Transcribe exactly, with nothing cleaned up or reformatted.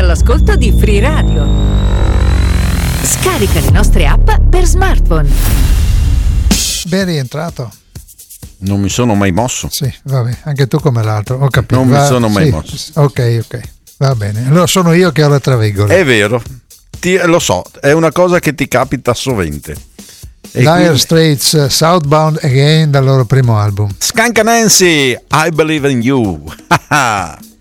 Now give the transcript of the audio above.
all'ascolto di Free Radio. Scarica le nostre app per smartphone. Ben rientrato. Non mi sono mai mosso. Sì, vabbè, anche tu come l'altro, ho capito. Non Va, mi sono mai sì, mosso. Ok, ok, va bene. Allora sono io che ho le traveggole. È vero, ti, lo so, è una cosa che ti capita sovente. E Dire quindi... Straits, Southbound Again, dal loro primo album. Skunk Nancy, I Believe in You.